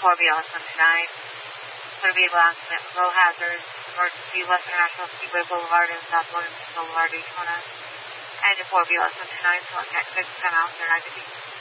BLS 129. Going to be low hazard, emergency, West International Speedway Boulevard and South Williamson Boulevard, Daytona. Engine 4 BLS 129, contact 6, come out, they're 90 feet.